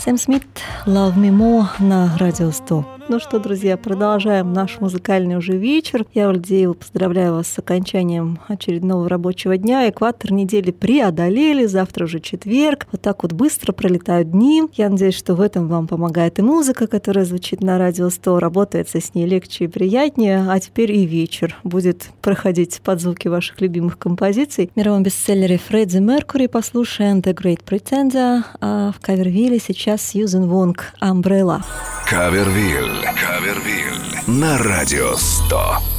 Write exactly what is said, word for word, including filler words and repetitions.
Сэм Смит «Love Me More» на Радио сто. Ну что, друзья, продолжаем наш музыкальный уже вечер. Я, Оля Деева, поздравляю вас с окончанием очередного рабочего дня. Экватор недели преодолели, завтра уже четверг. Вот так вот быстро пролетают дни. Я надеюсь, что в этом вам помогает и музыка, которая звучит на Радио сто. Работается с ней легче и приятнее. А теперь и вечер будет проходить под звуки ваших любимых композиций. В мировом бестселлере Фредди Меркьюри послушаем «The Great Pretender», а в кавервилле сейчас Сьюзен Вонг «Umbrella». Кавервилл. Кавервилл на Радио сто.